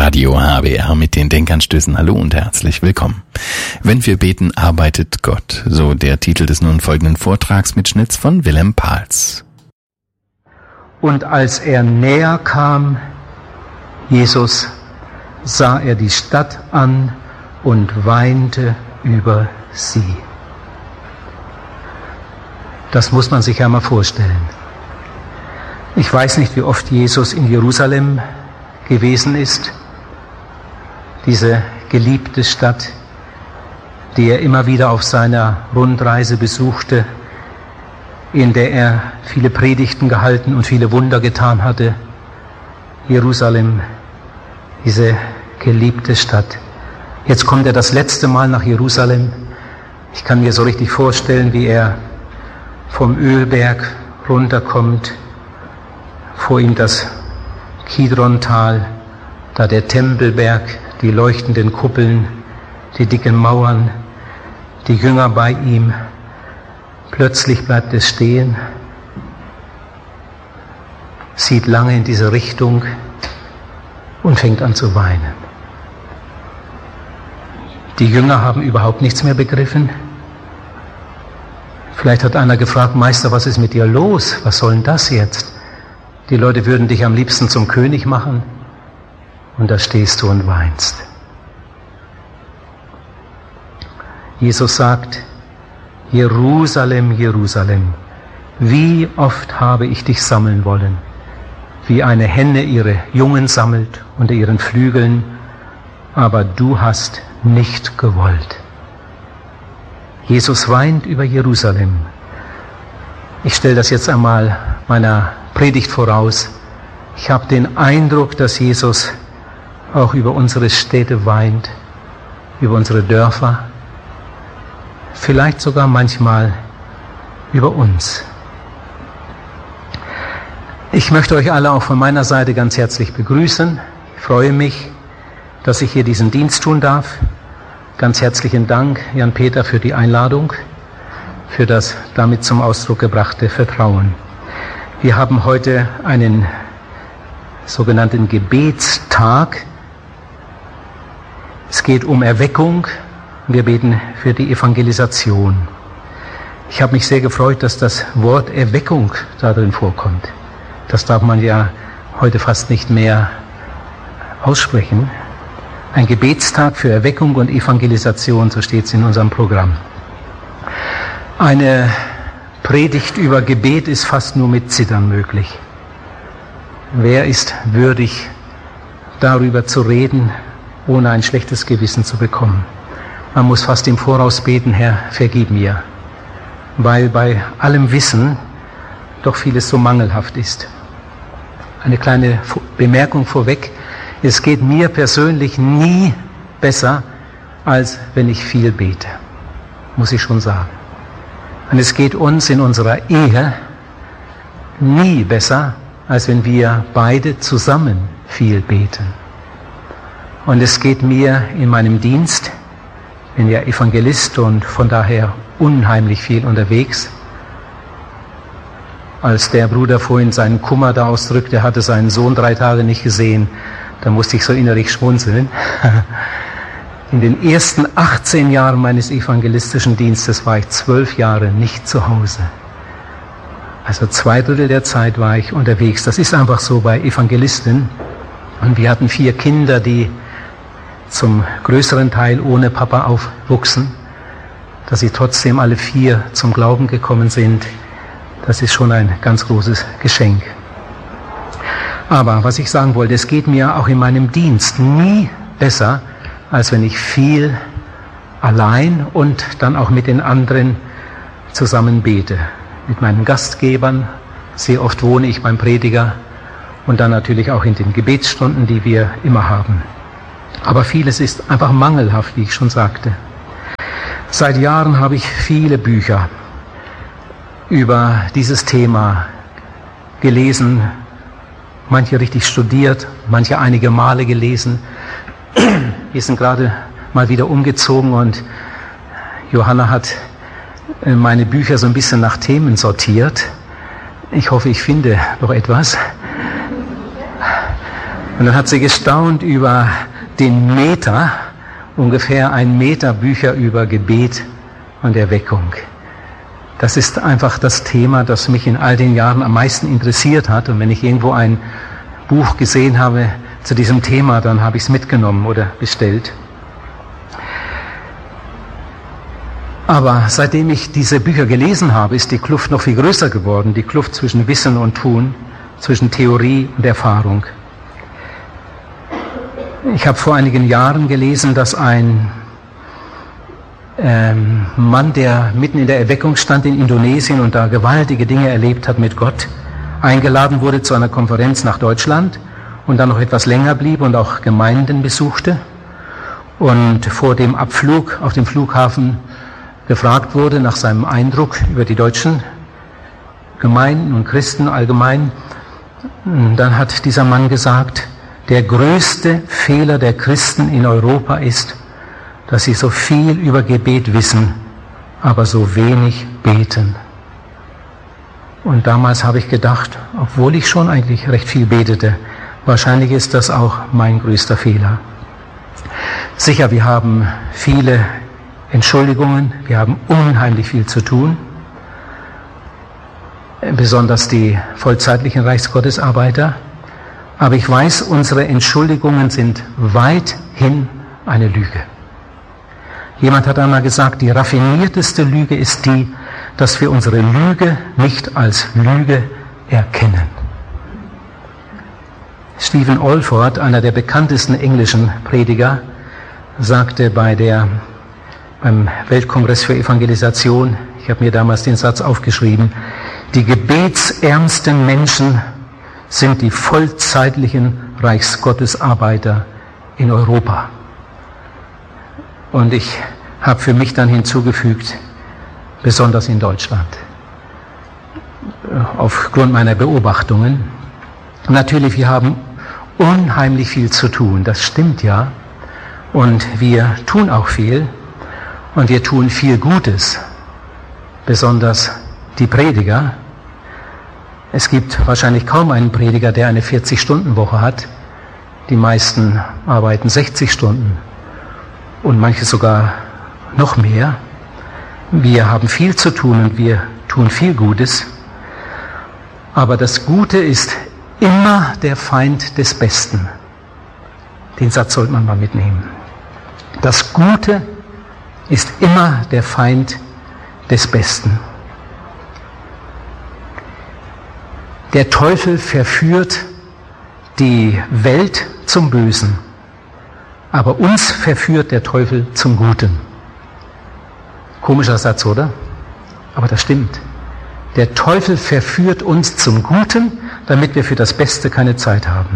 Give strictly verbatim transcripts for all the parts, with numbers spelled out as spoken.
Radio H B R mit den Denkanstößen. Hallo und herzlich willkommen. Wenn wir beten, arbeitet Gott. So der Titel des nun folgenden Vortragsmitschnitts von Willem Pahls. Und als er näher kam, Jesus, sah er die Stadt an und weinte über sie. Das muss man sich ja mal vorstellen. Ich weiß nicht, wie oft Jesus in Jerusalem gewesen ist, diese geliebte Stadt, die er immer wieder auf seiner Rundreise besuchte, in der er viele Predigten gehalten und viele Wunder getan hatte. Jerusalem, diese geliebte Stadt. Jetzt kommt er das letzte Mal nach Jerusalem. Ich kann mir so richtig vorstellen, wie er vom Ölberg runterkommt, vor ihm das Kidrontal, da der Tempelberg, die leuchtenden Kuppeln, die dicken Mauern, die Jünger bei ihm. Plötzlich bleibt es stehen, sieht lange in diese Richtung und fängt an zu weinen. Die Jünger haben überhaupt nichts mehr begriffen. Vielleicht hat einer gefragt, Meister, was ist mit dir los? Was soll denn das jetzt? Die Leute würden dich am liebsten zum König machen und da stehst du und weinst. Jesus sagt, Jerusalem, Jerusalem, wie oft habe ich dich sammeln wollen, wie eine Henne ihre Jungen sammelt unter ihren Flügeln, aber du hast nicht gewollt. Jesus weint über Jerusalem. Ich stelle das jetzt einmal meiner Predigt voraus. Ich habe den Eindruck, dass Jesus auch über unsere Städte weint, über unsere Dörfer, vielleicht sogar manchmal über uns. Ich möchte euch alle auch von meiner Seite ganz herzlich begrüßen. Ich freue mich, dass ich hier diesen Dienst tun darf. Ganz herzlichen Dank, Jan-Peter, für die Einladung, für das damit zum Ausdruck gebrachte Vertrauen. Wir haben heute einen sogenannten Gebetstag. Es geht um Erweckung. Wir beten für die Evangelisation. Ich habe mich sehr gefreut, dass das Wort Erweckung darin vorkommt. Das darf man ja heute fast nicht mehr aussprechen. Ein Gebetstag für Erweckung und Evangelisation, so steht es in unserem Programm. Eine Predigt über Gebet ist fast nur mit Zittern möglich. Wer ist würdig, darüber zu reden, ohne ein schlechtes Gewissen zu bekommen? Man muss fast im Voraus beten, Herr, vergib mir, weil bei allem Wissen doch vieles so mangelhaft ist. Eine kleine Bemerkung vorweg. Es geht mir persönlich nie besser, als wenn ich viel bete, muss ich schon sagen. Und es geht uns in unserer Ehe nie besser, als wenn wir beide zusammen viel beten. Und es geht mir in meinem Dienst, ich bin ja Evangelist und von daher unheimlich viel unterwegs. Als der Bruder vorhin seinen Kummer da ausdrückte, er hatte seinen Sohn drei Tage nicht gesehen, da musste ich so innerlich schmunzeln. In den ersten achtzehn Jahren meines evangelistischen Dienstes war ich zwölf Jahre nicht zu Hause. Also zwei Drittel der Zeit war ich unterwegs. Das ist einfach so bei Evangelisten. Und wir hatten vier Kinder, die zum größeren Teil ohne Papa aufwuchsen. Dass sie trotzdem alle vier zum Glauben gekommen sind, das ist schon ein ganz großes Geschenk. Aber was ich sagen wollte, es geht mir auch in meinem Dienst nie besser, als wenn ich viel allein und dann auch mit den anderen zusammen bete. Mit meinen Gastgebern, sehr oft wohne ich beim Prediger und dann natürlich auch in den Gebetsstunden, die wir immer haben. Aber vieles ist einfach mangelhaft, wie ich schon sagte. Seit Jahren habe ich viele Bücher über dieses Thema gelesen, manche richtig studiert, manche einige Male gelesen. Wir sind gerade mal wieder umgezogen und Johanna hat meine Bücher so ein bisschen nach Themen sortiert. Ich hoffe, ich finde noch etwas. Und dann hat sie gestaunt über den Meter, ungefähr ein Meter Bücher über Gebet und Erweckung. Das ist einfach das Thema, das mich in all den Jahren am meisten interessiert hat. Und wenn ich irgendwo ein Buch gesehen habe zu diesem Thema, dann habe ich es mitgenommen oder bestellt. Aber seitdem ich diese Bücher gelesen habe, ist die Kluft noch viel größer geworden. Die Kluft zwischen Wissen und Tun, zwischen Theorie und Erfahrung. Ich habe vor einigen Jahren gelesen, dass ein ähm, Mann, der mitten in der Erweckung stand in Indonesien und da gewaltige Dinge erlebt hat mit Gott, eingeladen wurde zu einer Konferenz nach Deutschland und dann noch etwas länger blieb und auch Gemeinden besuchte. Und vor dem Abflug auf dem Flughafen gefragt wurde nach seinem Eindruck über die deutschen Gemeinden und Christen allgemein. Dann hat dieser Mann gesagt, der größte Fehler der Christen in Europa ist, dass sie so viel über Gebet wissen, aber so wenig beten. Und damals habe ich gedacht, obwohl ich schon eigentlich recht viel betete, wahrscheinlich ist das auch mein größter Fehler. Sicher, wir haben viele Entschuldigungen, wir haben unheimlich viel zu tun, besonders die vollzeitlichen Reichsgottesarbeiter. Aber ich weiß, unsere Entschuldigungen sind weithin eine Lüge. Jemand hat einmal gesagt, die raffinierteste Lüge ist die, dass wir unsere Lüge nicht als Lüge erkennen. Stephen Olford, einer der bekanntesten englischen Prediger, sagte bei der beim Weltkongress für Evangelisation, ich habe mir damals den Satz aufgeschrieben, die gebetsärmsten Menschen sind die vollzeitlichen Reichsgottesarbeiter in Europa. Und ich habe für mich dann hinzugefügt, besonders in Deutschland, aufgrund meiner Beobachtungen. Natürlich, wir haben unheimlich viel zu tun, das stimmt ja, und wir tun auch viel. Und wir tun viel Gutes, besonders die Prediger. Es gibt wahrscheinlich kaum einen Prediger, der eine vierzig-Stunden-Woche hat. Die meisten arbeiten sechzig Stunden und manche sogar noch mehr. Wir haben viel zu tun und wir tun viel Gutes. Aber das Gute ist immer der Feind des Besten. Den Satz sollte man mal mitnehmen. Das Gute ist immer der Feind des Besten. Der Teufel verführt die Welt zum Bösen, aber uns verführt der Teufel zum Guten. Komischer Satz, oder? Aber das stimmt. Der Teufel verführt uns zum Guten, damit wir für das Beste keine Zeit haben.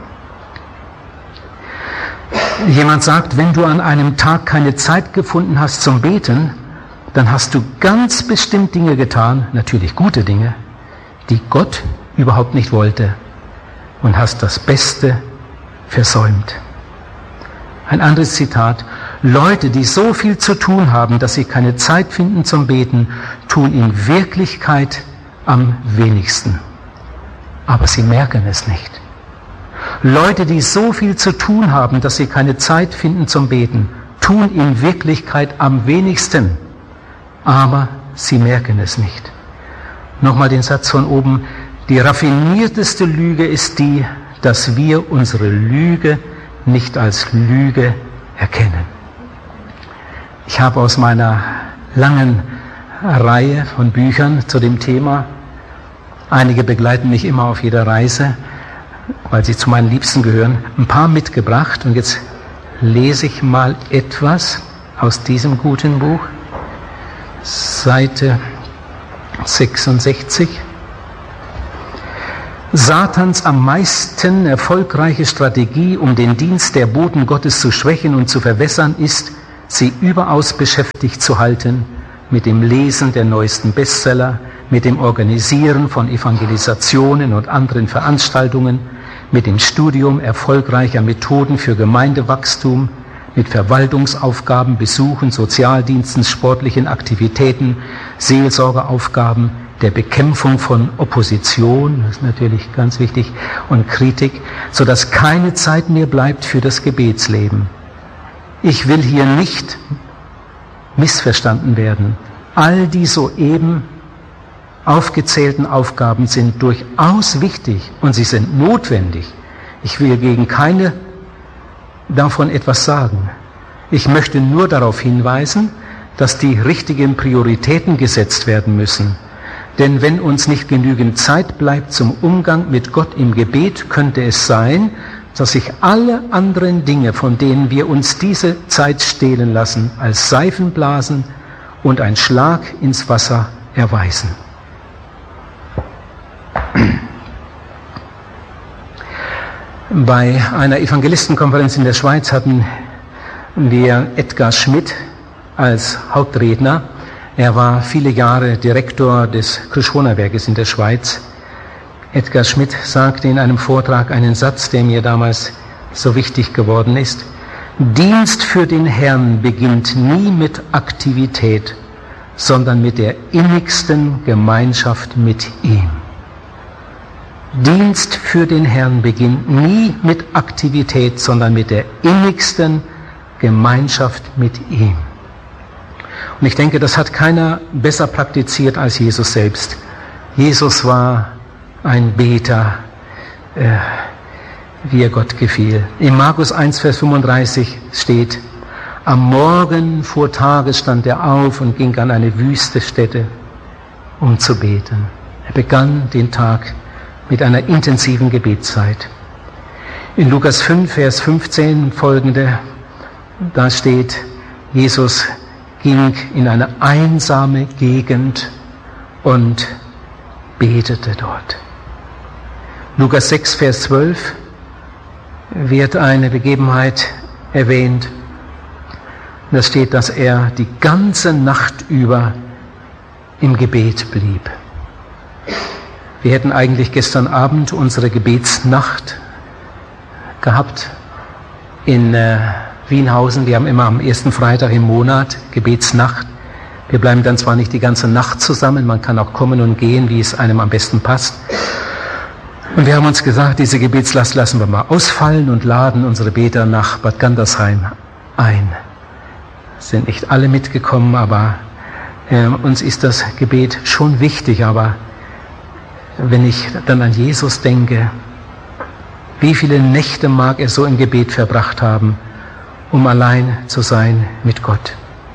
Jemand sagt, wenn du an einem Tag keine Zeit gefunden hast zum Beten, dann hast du ganz bestimmt Dinge getan, natürlich gute Dinge, die Gott überhaupt nicht wollte, und hast das Beste versäumt. Ein anderes Zitat: Leute, die so viel zu tun haben, dass sie keine Zeit finden zum Beten, tun in Wirklichkeit am wenigsten. Aber sie merken es nicht. Leute, die so viel zu tun haben, dass sie keine Zeit finden zum Beten, tun in Wirklichkeit am wenigsten, aber sie merken es nicht. Nochmal den Satz von oben: Die raffinierteste Lüge ist die, dass wir unsere Lüge nicht als Lüge erkennen. Ich habe aus meiner langen Reihe von Büchern zu dem Thema, einige begleiten mich immer auf jeder Reise, weil sie zu meinen Liebsten gehören, ein paar mitgebracht. Und jetzt lese ich mal etwas aus diesem guten Buch. Seite sechsundsechzig. Satans am meisten erfolgreiche Strategie, um den Dienst der Boten Gottes zu schwächen und zu verwässern, ist, sie überaus beschäftigt zu halten mit dem Lesen der neuesten Bestseller, mit dem Organisieren von Evangelisationen und anderen Veranstaltungen, mit dem Studium erfolgreicher Methoden für Gemeindewachstum, mit Verwaltungsaufgaben, Besuchen, Sozialdiensten, sportlichen Aktivitäten, Seelsorgeaufgaben, der Bekämpfung von Opposition, das ist natürlich ganz wichtig, und Kritik, sodass keine Zeit mehr bleibt für das Gebetsleben. Ich will hier nicht missverstanden werden. All die soeben aufgezählten Aufgaben sind durchaus wichtig und sie sind notwendig. Ich will gegen keine davon etwas sagen. Ich möchte nur darauf hinweisen, dass die richtigen Prioritäten gesetzt werden müssen. Denn wenn uns nicht genügend Zeit bleibt zum Umgang mit Gott im Gebet, könnte es sein, dass sich alle anderen Dinge, von denen wir uns diese Zeit stehlen lassen, als Seifenblasen und ein Schlag ins Wasser erweisen. Bei einer Evangelistenkonferenz in der Schweiz hatten wir Edgar Schmidt als Hauptredner. Er war viele Jahre Direktor des Krishona-Werkes in der Schweiz. Edgar Schmidt sagte in einem Vortrag einen Satz, der mir damals so wichtig geworden ist. Dienst für den Herrn beginnt nie mit Aktivität, sondern mit der innigsten Gemeinschaft mit ihm. Dienst für den Herrn beginnt nie mit Aktivität, sondern mit der innigsten Gemeinschaft mit ihm. Und ich denke, das hat keiner besser praktiziert als Jesus selbst. Jesus war ein Beter, äh, wie er Gott gefiel. In Markus eins, Vers fünfunddreißig steht, am Morgen vor Tages stand er auf und ging an eine wüste Stätte, um zu beten. Er begann den Tag mit einer intensiven Gebetszeit. In Lukas fünf, Vers fünfzehn folgende, da steht, Jesus ging in eine einsame Gegend und betete dort. Lukas sechs, Vers zwölf wird eine Begebenheit erwähnt. Da steht, dass er die ganze Nacht über im Gebet blieb. Wir hätten eigentlich gestern Abend unsere Gebetsnacht gehabt in äh, Wienhausen. Wir haben immer am ersten Freitag im Monat Gebetsnacht. Wir bleiben dann zwar nicht die ganze Nacht zusammen, man kann auch kommen und gehen, wie es einem am besten passt. Und wir haben uns gesagt, diese Gebetslast lassen wir mal ausfallen und laden unsere Beter nach Bad Gandersheim ein. Es sind nicht alle mitgekommen, aber äh, uns ist das Gebet schon wichtig. Aber wenn ich dann an Jesus denke, wie viele Nächte mag er so im Gebet verbracht haben, um allein zu sein mit Gott.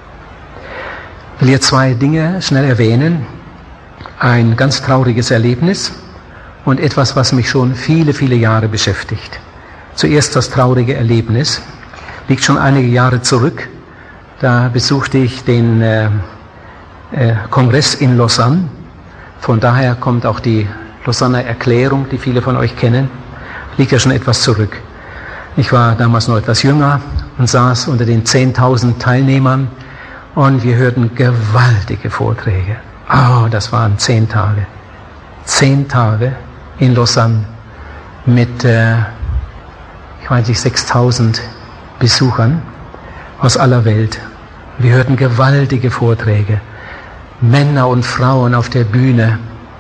Ich will hier zwei Dinge schnell erwähnen. Ein ganz trauriges Erlebnis und etwas, was mich schon viele, viele Jahre beschäftigt. Zuerst das traurige Erlebnis. Liegt schon einige Jahre zurück. Da besuchte ich den äh, äh, Kongress in Lausanne. Von daher kommt auch die Lausanner Erklärung, die viele von euch kennen. Liegt ja schon etwas zurück. Ich war damals noch etwas jünger und saß unter den zehntausend Teilnehmern und wir hörten gewaltige Vorträge. Oh, das waren zehn Tage. Zehn Tage in Lausanne mit, äh, ich weiß nicht, sechstausend Besuchern aus aller Welt. Wir hörten gewaltige Vorträge. Männer und Frauen auf der Bühne.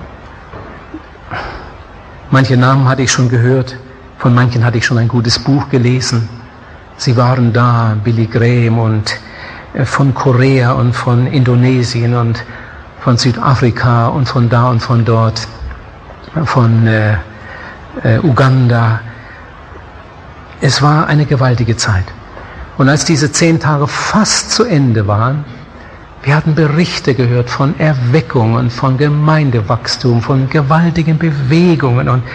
Manche Namen hatte ich schon gehört, von manchen hatte ich schon ein gutes Buch gelesen. Sie waren da, Billy Graham und äh, von Korea und von Indonesien und von Südafrika und von da und von dort, von äh, äh, Uganda. Es war eine gewaltige Zeit. Und als diese zehn Tage fast zu Ende waren, wir hatten Berichte gehört von Erweckungen, von Gemeindewachstum, von gewaltigen Bewegungen und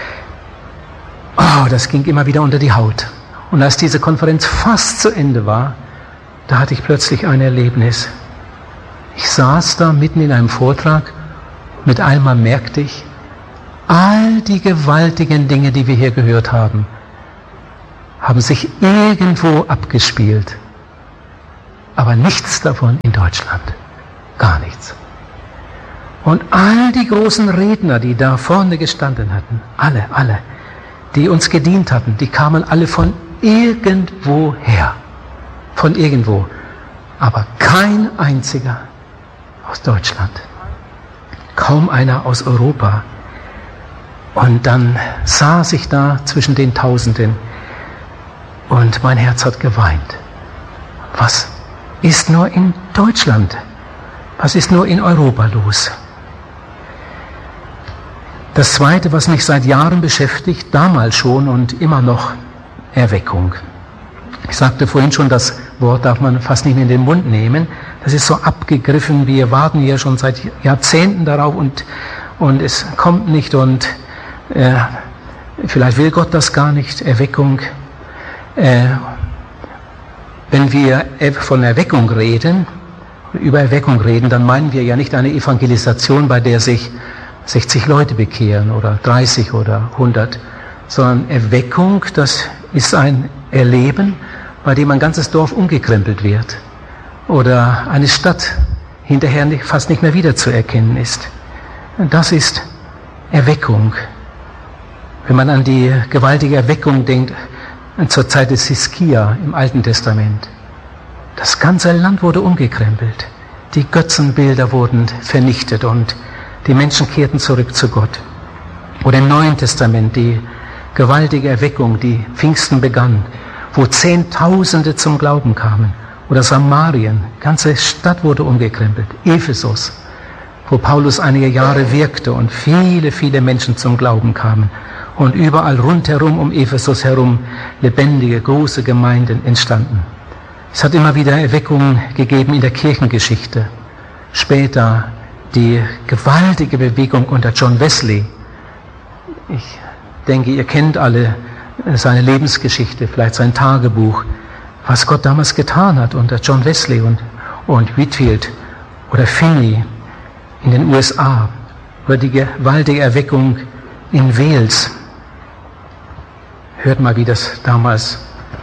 oh, das ging immer wieder unter die Haut. Und als diese Konferenz fast zu Ende war, da hatte ich plötzlich ein Erlebnis. Ich saß da mitten in einem Vortrag, mit einmal merkte ich, all die gewaltigen Dinge, die wir hier gehört haben, haben sich irgendwo abgespielt. Aber nichts davon in Deutschland. Gar nichts. Und all die großen Redner, die da vorne gestanden hatten, alle, alle, die uns gedient hatten, die kamen alle von irgendwo her. Von irgendwo. Aber kein einziger aus Deutschland. kaum einer aus Europa. Und dann saß ich da zwischen den Tausenden und mein Herz hat geweint. Was ist nur in Deutschland? Was ist nur in Europa los? Das Zweite, was mich seit Jahren beschäftigt, damals schon und immer noch, Erweckung. Ich sagte vorhin schon, das Wort darf man fast nicht mehr in den Mund nehmen. Das ist so abgegriffen, wir warten ja schon seit Jahrzehnten darauf und, und es kommt nicht und äh, vielleicht will Gott das gar nicht, Erweckung. Äh, wenn wir von Erweckung reden, über Erweckung reden, dann meinen wir ja nicht eine Evangelisation, bei der sich sechzig Leute bekehren oder dreißig oder hundert, sondern Erweckung, das ist ein Erleben, bei dem ein ganzes Dorf umgekrempelt wird oder eine Stadt hinterher nicht, fast nicht mehr wiederzuerkennen ist. Das ist Erweckung. Wenn man an die gewaltige Erweckung denkt, zur Zeit des Hiskia im Alten Testament. Das ganze Land wurde umgekrempelt. Die Götzenbilder wurden vernichtet und die Menschen kehrten zurück zu Gott. Oder im Neuen Testament die gewaltige Erweckung, die Pfingsten begann, wo Zehntausende zum Glauben kamen. Oder Samarien, ganze Stadt wurde umgekrempelt. Ephesus, wo Paulus einige Jahre wirkte und viele, viele Menschen zum Glauben kamen. Und überall rundherum um Ephesus herum lebendige, große Gemeinden entstanden. Es hat immer wieder Erweckungen gegeben in der Kirchengeschichte. Später die gewaltige Bewegung unter John Wesley. Ich denke, ihr kennt alle seine Lebensgeschichte, vielleicht sein Tagebuch, was Gott damals getan hat unter John Wesley und, und Whitefield oder Finney in den U S A. Oder die gewaltige Erweckung in Wales. Hört mal, wie das damals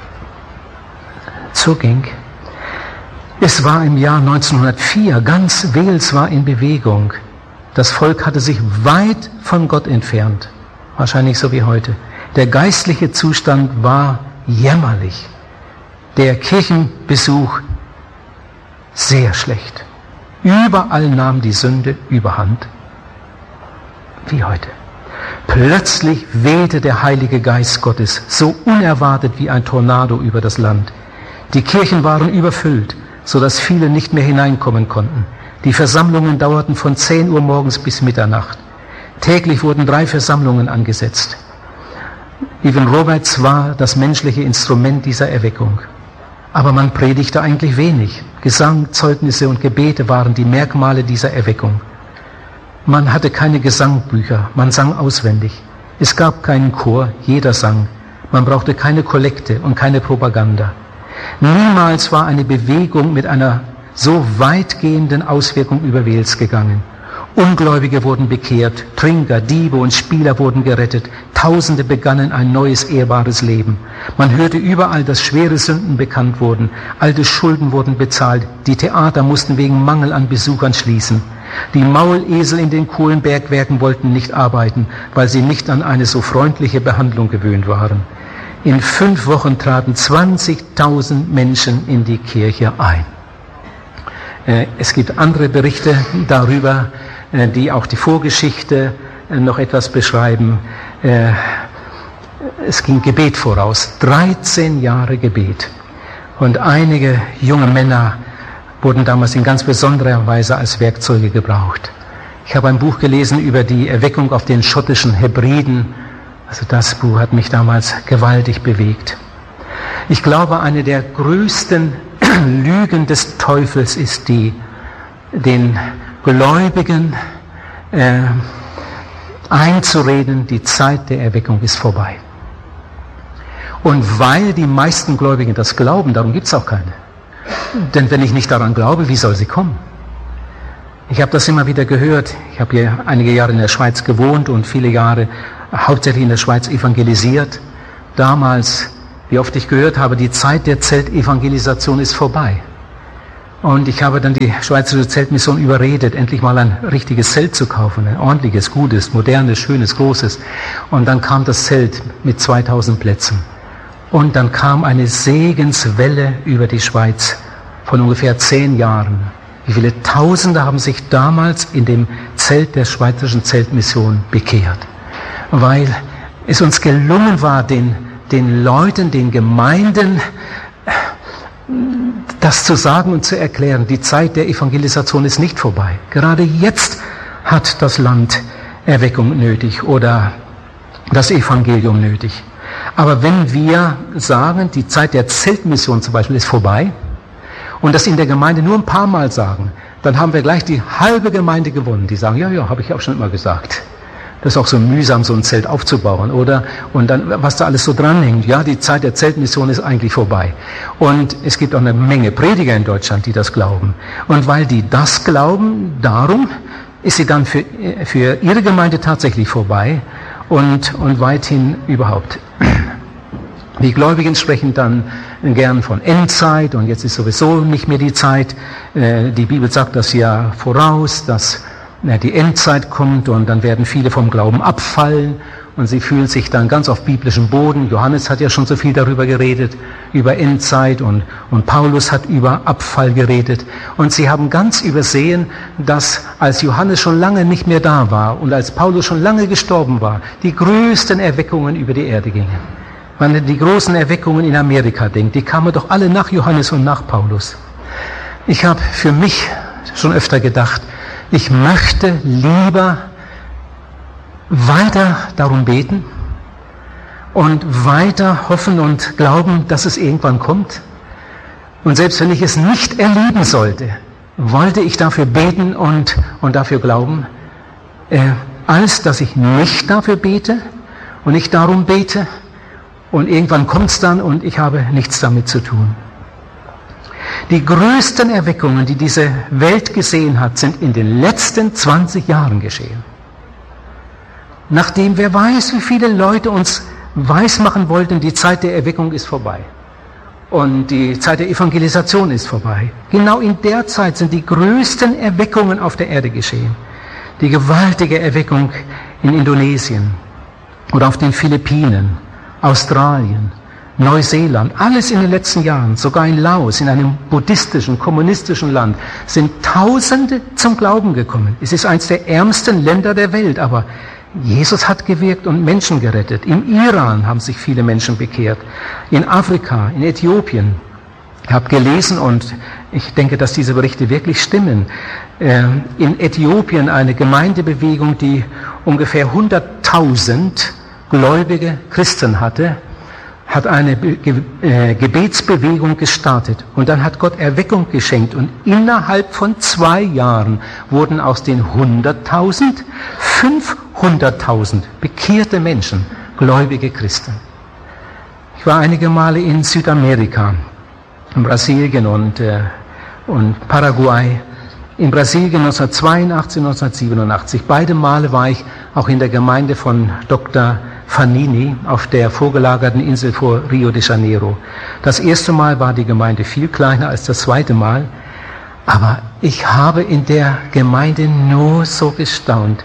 zuging. Es war im Jahr neunzehnhundertvier, ganz Wales war in Bewegung. Das Volk hatte sich weit von Gott entfernt, wahrscheinlich so wie heute. Der geistliche Zustand war jämmerlich. Der Kirchenbesuch sehr schlecht. Überall nahm die Sünde überhand, wie heute. Plötzlich wehte der Heilige Geist Gottes, so unerwartet wie ein Tornado über das Land. Die Kirchen waren überfüllt, sodass viele nicht mehr hineinkommen konnten. Die Versammlungen dauerten von zehn Uhr morgens bis Mitternacht. Täglich wurden drei Versammlungen angesetzt. Evan Roberts war das menschliche Instrument dieser Erweckung. Aber man predigte eigentlich wenig. Gesang, Zeugnisse und Gebete waren die Merkmale dieser Erweckung. Man hatte keine Gesangbücher, man sang auswendig. Es gab keinen Chor, jeder sang. Man brauchte keine Kollekte und keine Propaganda. Niemals war eine Bewegung mit einer so weitgehenden Auswirkung über Wales gegangen. Ungläubige wurden bekehrt, Trinker, Diebe und Spieler wurden gerettet, Tausende begannen ein neues, ehrbares Leben. Man hörte überall, dass schwere Sünden bekannt wurden, alte Schulden wurden bezahlt, die Theater mussten wegen Mangel an Besuchern schließen. Die Maulesel in den Kohlenbergwerken wollten nicht arbeiten, weil sie nicht an eine so freundliche Behandlung gewöhnt waren. In fünf Wochen traten zwanzigtausend Menschen in die Kirche ein. Es gibt andere Berichte darüber, die auch die Vorgeschichte noch etwas beschreiben. Es ging Gebet voraus, dreizehn Jahre Gebet. Und einige junge Männer wurden damals in ganz besonderer Weise als Werkzeuge gebraucht. Ich habe ein Buch gelesen über die Erweckung auf den schottischen Hebriden. Also das Buch hat mich damals gewaltig bewegt. Ich glaube, eine der größten Lügen des Teufels ist die, den Gläubigen äh, einzureden, die Zeit der Erweckung ist vorbei. Und weil die meisten Gläubigen das glauben, darum gibt es auch keine. Denn wenn ich nicht daran glaube, wie soll sie kommen? Ich habe das immer wieder gehört. Ich habe hier einige Jahre in der Schweiz gewohnt und viele Jahre hauptsächlich in der Schweiz evangelisiert. Damals, wie oft ich gehört habe, die Zeit der Zeltevangelisation ist vorbei. Und ich habe dann die Schweizerische Zeltmission überredet, endlich mal ein richtiges Zelt zu kaufen, ein ordentliches, gutes, modernes, schönes, großes. Und dann kam das Zelt mit zweitausend Plätzen. Und dann kam eine Segenswelle über die Schweiz von ungefähr zehn Jahren. Wie viele Tausende haben sich damals in dem Zelt der Schweizerischen Zeltmission bekehrt? Weil es uns gelungen war, den, den Leuten, den Gemeinden, das zu sagen und zu erklären, die Zeit der Evangelisation ist nicht vorbei. Gerade jetzt hat das Land Erweckung nötig oder das Evangelium nötig. Aber wenn wir sagen, die Zeit der Zeltmission zum Beispiel ist vorbei und das in der Gemeinde nur ein paar Mal sagen, dann haben wir gleich die halbe Gemeinde gewonnen. Die sagen, ja, ja, habe ich auch schon immer gesagt. Das ist auch so mühsam, so ein Zelt aufzubauen, oder? Und dann, was da alles so dranhängt. Ja, die Zeit der Zeltmission ist eigentlich vorbei. Und es gibt auch eine Menge Prediger in Deutschland, die das glauben. Und weil die das glauben, darum ist sie dann für, für ihre Gemeinde tatsächlich vorbei und, und weithin überhaupt. Die Gläubigen sprechen dann gern von Endzeit und jetzt ist sowieso nicht mehr die Zeit. Die Bibel sagt das ja voraus, dass die Endzeit kommt und dann werden viele vom Glauben abfallen und sie fühlen sich dann ganz auf biblischem Boden. Johannes hat ja schon so viel darüber geredet, über Endzeit und, und Paulus hat über Abfall geredet. Und sie haben ganz übersehen, dass als Johannes schon lange nicht mehr da war und als Paulus schon lange gestorben war, die größten Erweckungen über die Erde gingen. Wenn man die großen Erweckungen in Amerika denkt, die kamen doch alle nach Johannes und nach Paulus. Ich habe für mich schon öfter gedacht, ich möchte lieber weiter darum beten und weiter hoffen und glauben, dass es irgendwann kommt. Und selbst wenn ich es nicht erleben sollte, wollte ich dafür beten und, und dafür glauben, äh, als dass ich nicht dafür bete und nicht darum bete und irgendwann kommt es dann und ich habe nichts damit zu tun. Die größten Erweckungen, die diese Welt gesehen hat, sind in den letzten zwanzig Jahren geschehen. Nachdem wer weiß, wie viele Leute uns weismachen wollten, die Zeit der Erweckung ist vorbei. Und die Zeit der Evangelisation ist vorbei. Genau in der Zeit sind die größten Erweckungen auf der Erde geschehen. Die gewaltige Erweckung in Indonesien oder auf den Philippinen, Australien, Neuseeland, alles in den letzten Jahren, sogar in Laos, in einem buddhistischen, kommunistischen Land, sind Tausende zum Glauben gekommen. Es ist eines der ärmsten Länder der Welt, aber Jesus hat gewirkt und Menschen gerettet. Im Iran haben sich viele Menschen bekehrt, in Afrika, in Äthiopien. Ich habe gelesen und ich denke, dass diese Berichte wirklich stimmen. In Äthiopien eine Gemeindebewegung, die ungefähr hunderttausend gläubige Christen hatte, hat eine Gebetsbewegung gestartet und dann hat Gott Erweckung geschenkt und innerhalb von zwei Jahren wurden aus den hunderttausend fünfhunderttausend bekehrte Menschen, gläubige Christen. Ich war einige Male in Südamerika, in Brasilien und, äh, und Paraguay. In Brasilien neunzehnhundertzweiundachtzig, neunzehnhundertsiebenundachtzig. Beide Male war ich auch in der Gemeinde von Doktor Fanini auf der vorgelagerten Insel vor Rio de Janeiro. Das erste Mal war die Gemeinde viel kleiner als das zweite Mal, aber ich habe in der Gemeinde nur so gestaunt.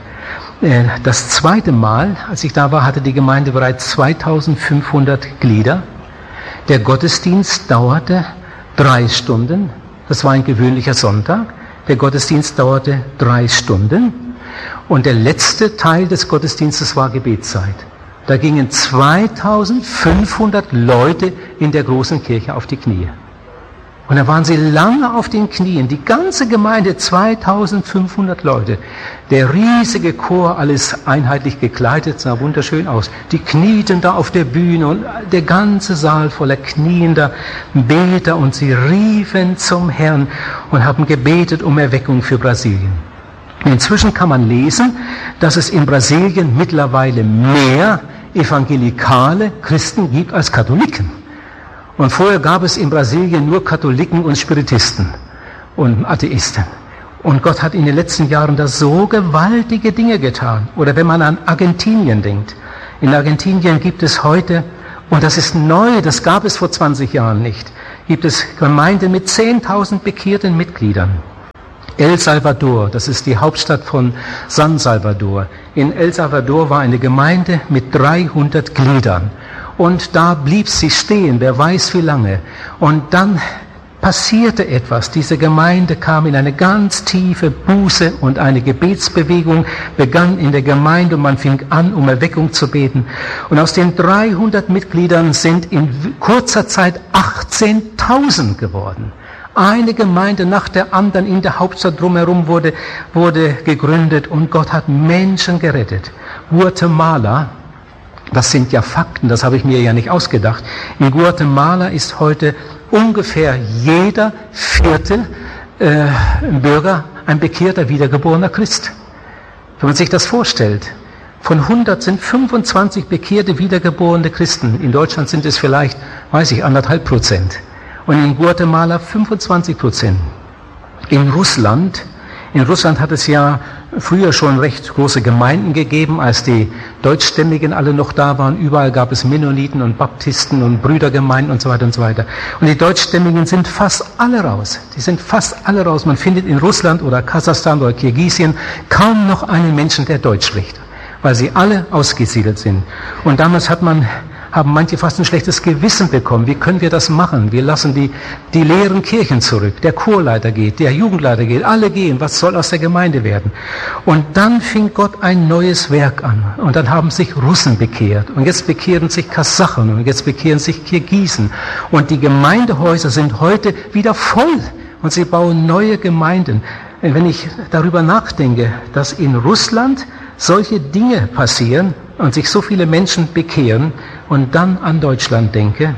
Das zweite Mal, als ich da war, hatte die Gemeinde bereits zweitausendfünfhundert Glieder. Der Gottesdienst dauerte drei Stunden. Das war ein gewöhnlicher Sonntag. Der Gottesdienst dauerte drei Stunden. Und der letzte Teil des Gottesdienstes war Gebetszeit. Da gingen zweitausendfünfhundert Leute in der großen Kirche auf die Knie. Und da waren sie lange auf den Knien, die ganze Gemeinde, zweitausendfünfhundert Leute. Der riesige Chor, alles einheitlich gekleidet, sah wunderschön aus. Die knieten da auf der Bühne und der ganze Saal voller kniender Beter und sie riefen zum Herrn und haben gebetet um Erweckung für Brasilien. Inzwischen kann man lesen, dass es in Brasilien mittlerweile mehr evangelikale Christen gibt als Katholiken. Und vorher gab es in Brasilien nur Katholiken und Spiritisten und Atheisten. Und Gott hat in den letzten Jahren da so gewaltige Dinge getan. Oder wenn man an Argentinien denkt. In Argentinien gibt es heute, und das ist neu, das gab es vor zwanzig Jahren nicht, gibt es Gemeinden mit zehntausend bekehrten Mitgliedern. El Salvador, das ist die Hauptstadt von San Salvador. In El Salvador war eine Gemeinde mit dreihundert Gliedern. Und da blieb sie stehen, wer weiß wie lange. Und dann passierte etwas. Diese Gemeinde kam in eine ganz tiefe Buße und eine Gebetsbewegung begann in der Gemeinde und man fing an, um Erweckung zu beten. Und aus den dreihundert Mitgliedern sind in kurzer Zeit achtzehntausend geworden. Eine Gemeinde nach der anderen in der Hauptstadt drumherum wurde, wurde gegründet und Gott hat Menschen gerettet. Guatemala, das sind ja Fakten, das habe ich mir ja nicht ausgedacht. In Guatemala ist heute ungefähr jeder vierte äh, Bürger ein bekehrter, wiedergeborener Christ. Wenn man sich das vorstellt, von hundert sind fünfundzwanzig bekehrte, wiedergeborene Christen. In Deutschland sind es vielleicht, weiß ich, anderthalb Prozent. Und in Guatemala fünfundzwanzig Prozent. In Russland, in Russland hat es ja früher schon recht große Gemeinden gegeben, als die Deutschstämmigen alle noch da waren. Überall gab es Mennoniten und Baptisten und Brüdergemeinden und so weiter und so weiter. Und die Deutschstämmigen sind fast alle raus. Die sind fast alle raus. Man findet in Russland oder Kasachstan oder Kirgisien kaum noch einen Menschen, der Deutsch spricht, weil sie alle ausgesiedelt sind. Und damals hat man haben manche fast ein schlechtes Gewissen bekommen. Wie können wir das machen? Wir lassen die, die leeren Kirchen zurück. Der Chorleiter geht, der Jugendleiter geht, alle gehen. Was soll aus der Gemeinde werden? Und dann fing Gott ein neues Werk an. Und dann haben sich Russen bekehrt. Und jetzt bekehren sich Kasachen. Und jetzt bekehren sich Kirgisen. Und die Gemeindehäuser sind heute wieder voll. Und sie bauen neue Gemeinden. Wenn ich darüber nachdenke, dass in Russland solche Dinge passieren und sich so viele Menschen bekehren und dann an Deutschland denke.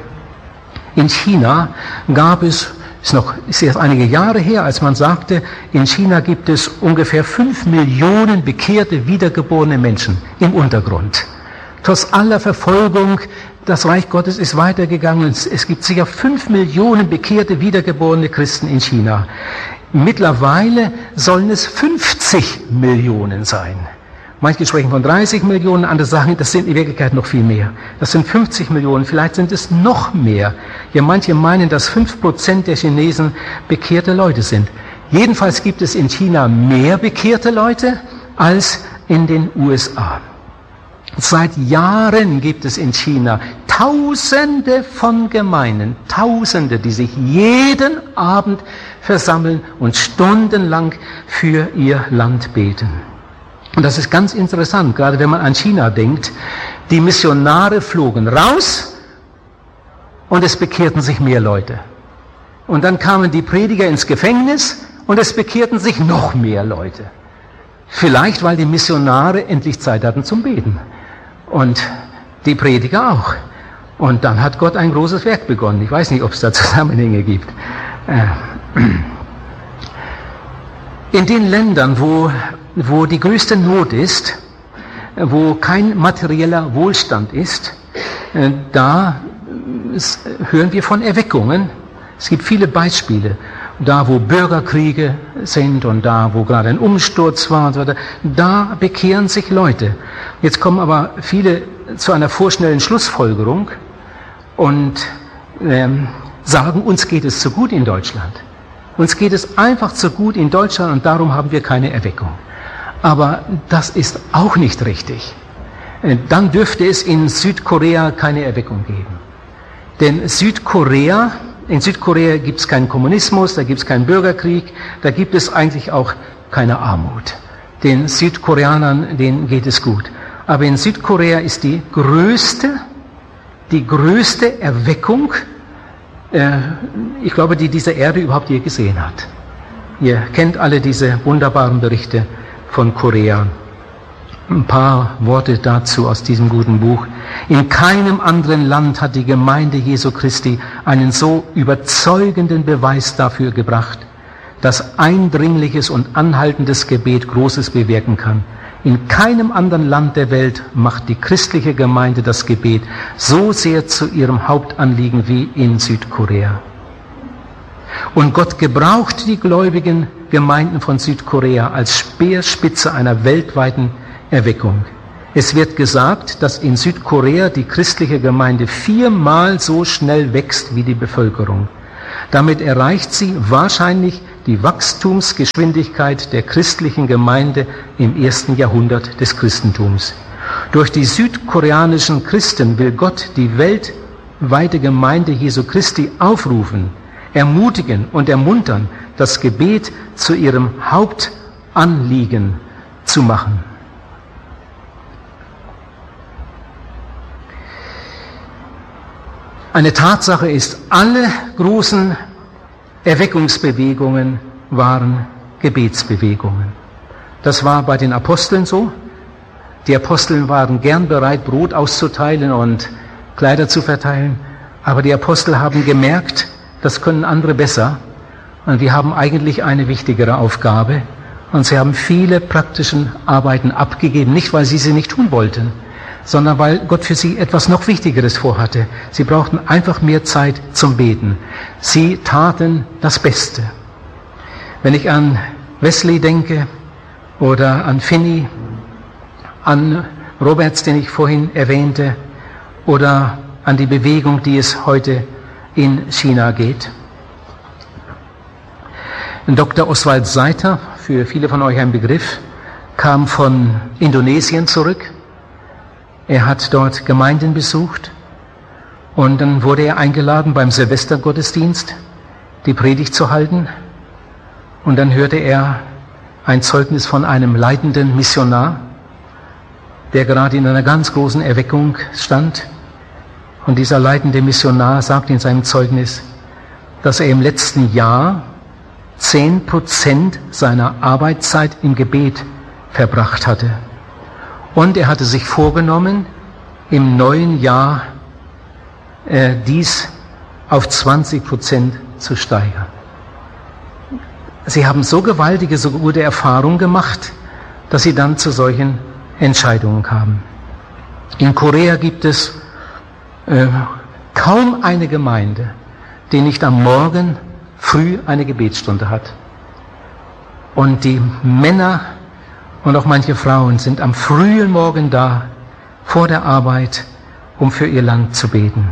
In China gab es, ist noch, ist erst einige Jahre her, als man sagte, in China gibt es ungefähr fünf Millionen bekehrte, wiedergeborene Menschen im Untergrund. Trotz aller Verfolgung, das Reich Gottes ist weitergegangen. Es gibt sicher fünf Millionen bekehrte, wiedergeborene Christen in China. Mittlerweile sollen es fünfzig Millionen sein. Manche sprechen von dreißig Millionen, andere sagen, das sind in Wirklichkeit noch viel mehr. Das sind fünfzig Millionen, vielleicht sind es noch mehr. Ja, manche meinen, dass fünf Prozent der Chinesen bekehrte Leute sind. Jedenfalls gibt es in China mehr bekehrte Leute als in den U S A. Seit Jahren gibt es in China Tausende von Gemeinden, Tausende, die sich jeden Abend versammeln und stundenlang für ihr Land beten. Und das ist ganz interessant, gerade wenn man an China denkt. Die Missionare flogen raus und es bekehrten sich mehr Leute. Und dann kamen die Prediger ins Gefängnis und es bekehrten sich noch mehr Leute. Vielleicht, weil die Missionare endlich Zeit hatten zum Beten. Und die Prediger auch. Und dann hat Gott ein großes Werk begonnen. Ich weiß nicht, ob es da Zusammenhänge gibt. In den Ländern, wo wo die größte Not ist, wo kein materieller Wohlstand ist, da hören wir von Erweckungen. Es gibt viele Beispiele. Da, wo Bürgerkriege sind und da, wo gerade ein Umsturz war und so weiter, da bekehren sich Leute. Jetzt kommen aber viele zu einer vorschnellen Schlussfolgerung und ähm, sagen, uns geht es zu gut in Deutschland. Uns geht es einfach zu gut in Deutschland und darum haben wir keine Erweckung. Aber das ist auch nicht richtig. Dann dürfte es in Südkorea keine Erweckung geben. Denn Südkorea, in Südkorea gibt es keinen Kommunismus, da gibt es keinen Bürgerkrieg, da gibt es eigentlich auch keine Armut. Den Südkoreanern, denen geht es gut. Aber in Südkorea ist die größte, die größte Erweckung, äh, ich glaube, die diese Erde überhaupt je gesehen hat. Ihr kennt alle diese wunderbaren Berichte von Korea. Ein paar Worte dazu aus diesem guten Buch. In keinem anderen Land hat die Gemeinde Jesu Christi einen so überzeugenden Beweis dafür gebracht, dass eindringliches und anhaltendes Gebet Großes bewirken kann. In keinem anderen Land der Welt macht die christliche Gemeinde das Gebet so sehr zu ihrem Hauptanliegen wie in Südkorea. Und Gott gebraucht die gläubigen Gemeinden von Südkorea als Speerspitze einer weltweiten Erweckung. Es wird gesagt, dass in Südkorea die christliche Gemeinde viermal so schnell wächst wie die Bevölkerung. Damit erreicht sie wahrscheinlich die Wachstumsgeschwindigkeit der christlichen Gemeinde im ersten Jahrhundert des Christentums. Durch die südkoreanischen Christen will Gott die weltweite Gemeinde Jesu Christi aufrufen, ermutigen und ermuntern, das Gebet zu ihrem Hauptanliegen zu machen. Eine Tatsache ist, alle großen Erweckungsbewegungen waren Gebetsbewegungen. Das war bei den Aposteln so. Die Apostel waren gern bereit, Brot auszuteilen und Kleider zu verteilen. Aber die Apostel haben gemerkt, das können andere besser. Und die haben eigentlich eine wichtigere Aufgabe. Und sie haben viele praktischen Arbeiten abgegeben, nicht weil sie sie nicht tun wollten, sondern weil Gott für sie etwas noch Wichtigeres vorhatte. Sie brauchten einfach mehr Zeit zum Beten. Sie taten das Beste. Wenn ich an Wesley denke oder an Finney, an Roberts, den ich vorhin erwähnte, oder an die Bewegung, die es heute in China geht. Doktor Oswald Seiter, für viele von euch ein Begriff, kam von Indonesien zurück. Er hat dort Gemeinden besucht und dann wurde er eingeladen, beim Silvestergottesdienst die Predigt zu halten. Und dann hörte er ein Zeugnis von einem leitenden Missionar, der gerade in einer ganz großen Erweckung stand. Und dieser leitende Missionar sagt in seinem Zeugnis, dass er im letzten Jahr zehn Prozent seiner Arbeitszeit im Gebet verbracht hatte. Und er hatte sich vorgenommen, im neuen Jahr äh, dies auf zwanzig Prozent zu steigern. Sie haben so gewaltige, so gute Erfahrungen gemacht, dass sie dann zu solchen Entscheidungen kamen. In Korea gibt es äh, kaum eine Gemeinde, die nicht am Morgen früh eine Gebetsstunde hat. Und die Männer und auch manche Frauen sind am frühen Morgen da, vor der Arbeit, um für ihr Land zu beten.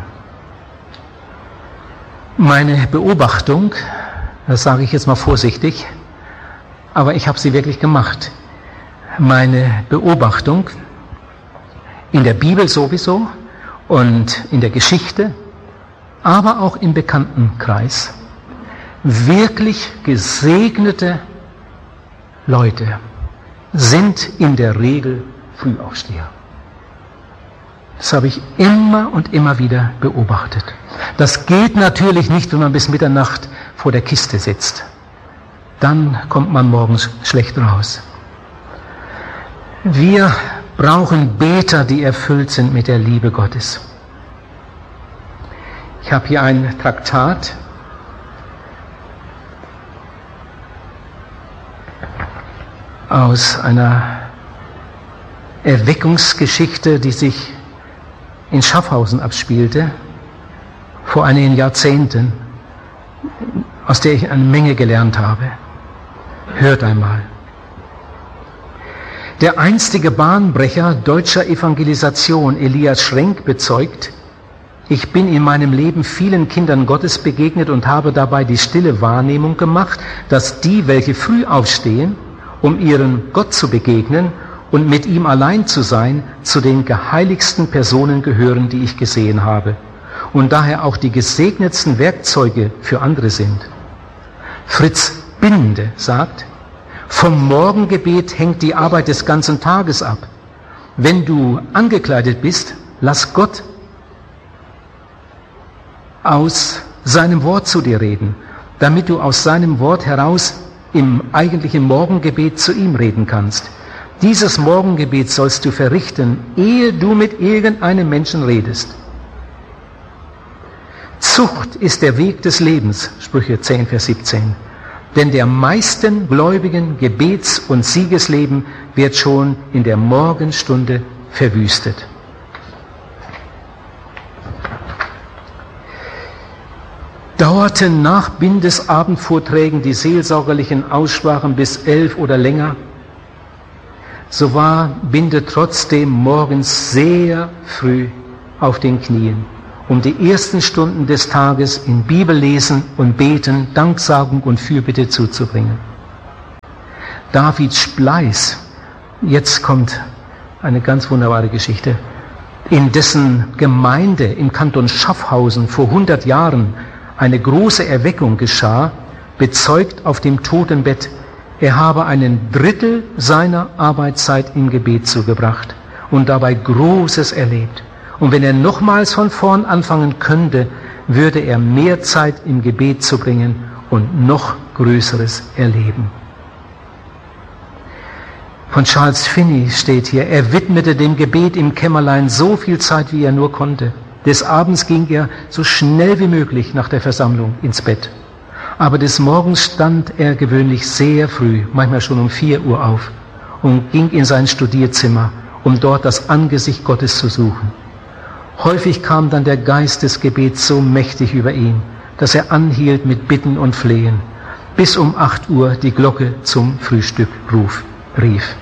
Meine Beobachtung, das sage ich jetzt mal vorsichtig, aber ich habe sie wirklich gemacht. Meine Beobachtung in der Bibel sowieso und in der Geschichte, aber auch im Bekanntenkreis, wirklich gesegnete Leute sind in der Regel Frühaufsteher. Das habe ich immer und immer wieder beobachtet. Das geht natürlich nicht, wenn man bis Mitternacht vor der Kiste sitzt. Dann kommt man morgens schlecht raus. Wir brauchen Beter, die erfüllt sind mit der Liebe Gottes. Ich habe hier ein Traktat. Aus einer Erweckungsgeschichte, die sich in Schaffhausen abspielte, vor einigen Jahrzehnten, aus der ich eine Menge gelernt habe. Hört einmal. Der einstige Bahnbrecher deutscher Evangelisation, Elias Schrenk, bezeugt, ich bin in meinem Leben vielen Kindern Gottes begegnet und habe dabei die stille Wahrnehmung gemacht, dass die, welche früh aufstehen, um ihrem Gott zu begegnen und mit ihm allein zu sein, zu den geheiligsten Personen gehören, die ich gesehen habe und daher auch die gesegnetsten Werkzeuge für andere sind. Fritz Binde sagt, vom Morgengebet hängt die Arbeit des ganzen Tages ab. Wenn du angekleidet bist, lass Gott aus seinem Wort zu dir reden, damit du aus seinem Wort heraus im eigentlichen Morgengebet zu ihm reden kannst. Dieses Morgengebet sollst du verrichten, ehe du mit irgendeinem Menschen redest. Zucht ist der Weg des Lebens, Sprüche zehn, Vers siebzehn. Denn der meisten Gläubigen Gebets- und Siegesleben wird schon in der Morgenstunde verwüstet. Dauerten nach Bindes Abendvorträgen die seelsorgerlichen Aussprachen bis elf oder länger, so war Binde trotzdem morgens sehr früh auf den Knien, um die ersten Stunden des Tages in Bibellesen und Beten, Danksagung und Fürbitte zuzubringen. David Spleiß, jetzt kommt eine ganz wunderbare Geschichte, in dessen Gemeinde im Kanton Schaffhausen vor hundert Jahren eine große Erweckung geschah, bezeugt auf dem Totenbett, er habe einen Drittel seiner Arbeitszeit im Gebet zugebracht und dabei Großes erlebt. Und wenn er nochmals von vorn anfangen könnte, würde er mehr Zeit im Gebet zubringen und noch Größeres erleben. Von Charles Finney steht hier, er widmete dem Gebet im Kämmerlein so viel Zeit, wie er nur konnte. Des Abends ging er so schnell wie möglich nach der Versammlung ins Bett. Aber des Morgens stand er gewöhnlich sehr früh, manchmal schon um vier Uhr auf, und ging in sein Studierzimmer, um dort das Angesicht Gottes zu suchen. Häufig kam dann der Geist des Gebets so mächtig über ihn, dass er anhielt mit Bitten und Flehen, bis um acht Uhr die Glocke zum Frühstück ruf, rief.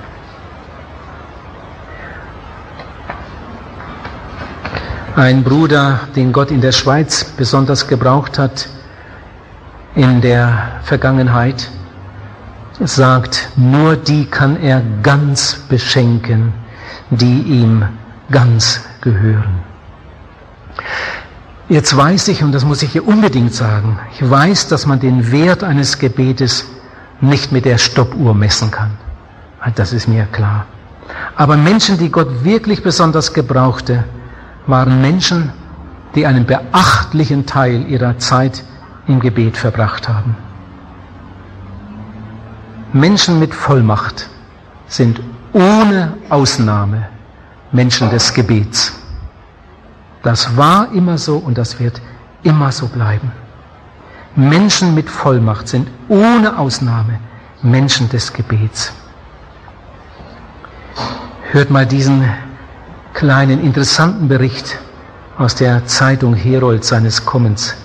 Ein Bruder, den Gott in der Schweiz besonders gebraucht hat in der Vergangenheit, sagt, nur die kann er ganz beschenken, die ihm ganz gehören. Jetzt weiß ich, und das muss ich hier unbedingt sagen, ich weiß, dass man den Wert eines Gebetes nicht mit der Stoppuhr messen kann. Das ist mir klar. Aber Menschen, die Gott wirklich besonders gebrauchte, waren Menschen, die einen beachtlichen Teil ihrer Zeit im Gebet verbracht haben. Menschen mit Vollmacht sind ohne Ausnahme Menschen des Gebets. Das war immer so und das wird immer so bleiben. Menschen mit Vollmacht sind ohne Ausnahme Menschen des Gebets. Hört mal diesen kleinen interessanten Bericht aus der Zeitung Herold seines Kommens.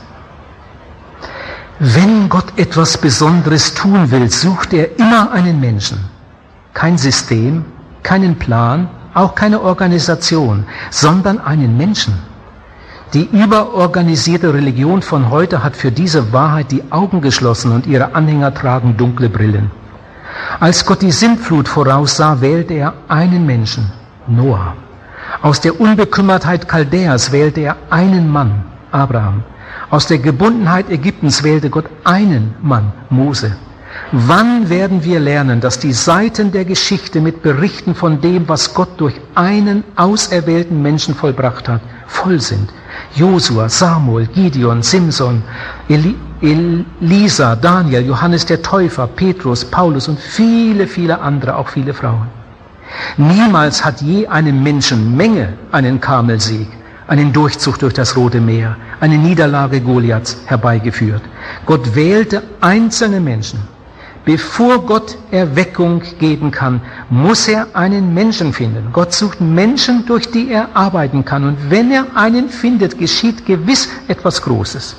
Wenn Gott etwas Besonderes tun will, sucht er immer einen Menschen. Kein System, keinen Plan, auch keine Organisation, sondern einen Menschen. Die überorganisierte Religion von heute hat für diese Wahrheit die Augen geschlossen und ihre Anhänger tragen dunkle Brillen. Als Gott die Sintflut voraussah, wählte er einen Menschen, Noah. Aus der Unbekümmertheit Chaldäas wählte er einen Mann, Abraham. Aus der Gebundenheit Ägyptens wählte Gott einen Mann, Mose. Wann werden wir lernen, dass die Seiten der Geschichte mit Berichten von dem, was Gott durch einen auserwählten Menschen vollbracht hat, voll sind? Josua, Samuel, Gideon, Simson, Eli, Elisa, Daniel, Johannes der Täufer, Petrus, Paulus und viele, viele andere, auch viele Frauen. Niemals hat je eine Menschenmenge einen Karmelsieg, einen Durchzug durch das Rote Meer, eine Niederlage Goliaths herbeigeführt. Gott wählte einzelne Menschen. Bevor Gott Erweckung geben kann, muss er einen Menschen finden. Gott sucht Menschen, durch die er arbeiten kann. Und wenn er einen findet, geschieht gewiss etwas Großes.